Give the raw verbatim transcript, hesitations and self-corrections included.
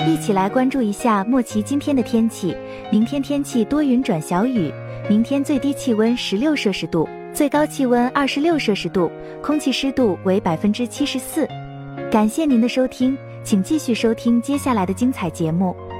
一起来关注一下莫奇今天的天气。明天天气多云转小雨，明天最低气温十六摄氏度，最高气温二十六摄氏度，空气湿度为百分之七十四。感谢您的收听，请继续收听接下来的精彩节目。